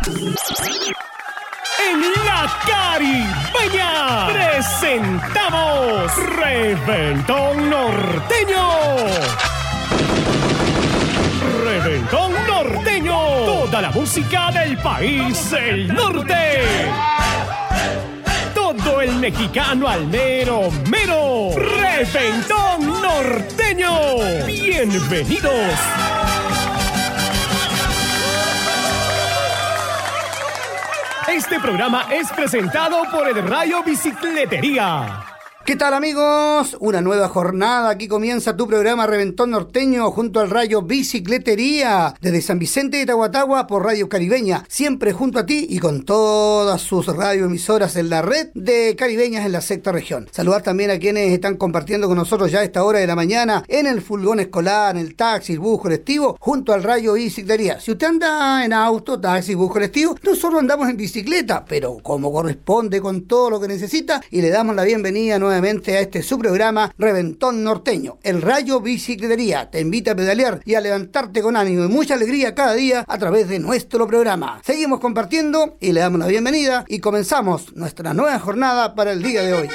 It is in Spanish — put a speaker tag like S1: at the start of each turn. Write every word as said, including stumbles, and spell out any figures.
S1: En la Caribeña presentamos Reventón Norteño. Reventón Norteño. Toda la música del país, el norte. Todo el mexicano al mero mero. Reventón Norteño. Bienvenidos. Este programa es presentado por el Rayo Bicicletería.
S2: ¿Qué tal, amigos? Una nueva jornada. Aquí comienza tu programa Reventón Norteño junto al Rayo Bicicletería desde San Vicente de Tahuatahua por Radio Caribeña, siempre junto a ti y con todas sus radioemisoras en la red de Caribeñas en la sexta región. Saludar también a quienes están compartiendo con nosotros ya a esta hora de la mañana en el furgón escolar, en el taxi, el bus colectivo, junto al Rayo Bicicletería. Si usted anda en auto, taxi, bus colectivo, nosotros andamos en bicicleta, pero como corresponde con todo lo que necesita, y le damos la bienvenida nuevamente a este su programa Reventón Norteño. El Rayo Bicicletería te invita a pedalear y a levantarte con ánimo y mucha alegría cada día a través de nuestro programa. Seguimos compartiendo y le damos la bienvenida y comenzamos nuestra nueva jornada para el día de hoy.